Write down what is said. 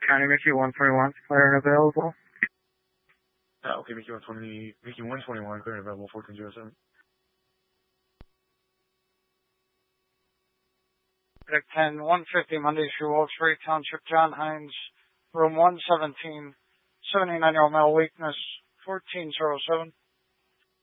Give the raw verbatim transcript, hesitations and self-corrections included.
County, Mickey one twenty-one, clear and available. Uh, okay, Mickey one twenty, Mickey one twenty-one, clear and available, fourteen zero seven. ten one fifty, Monday through Wall Street Township, John Hines, room one seventeen, seventy-nine year old male, weakness, fourteen zero seven.